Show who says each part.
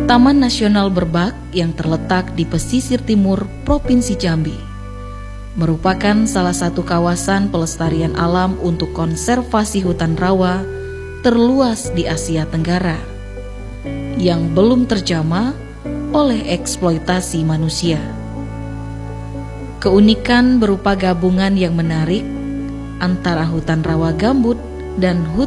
Speaker 1: Taman Nasional Berbak yang terletak di pesisir timur Provinsi Jambi merupakan salah satu kawasan pelestarian alam untuk konservasi hutan rawa terluas di Asia Tenggara yang belum terjamah oleh eksploitasi manusia. Keunikan berupa gabungan yang menarik antara hutan rawa gambut dan hutan